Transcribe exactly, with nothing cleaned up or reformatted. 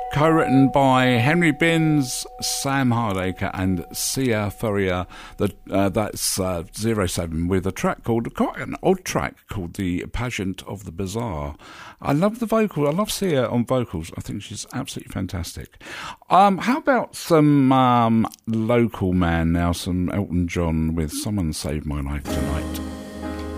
Co-written by Henry Binns, Sam Hardacre and Sia Furrier. The, uh, that's uh, zero seven with a track called, quite an odd track called The Pageant of the Bizarre. I love the vocal. I love Sia on vocals. I think she's absolutely fantastic. Um, how about some um, local man now, some Elton John with Someone Saved My Life Tonight.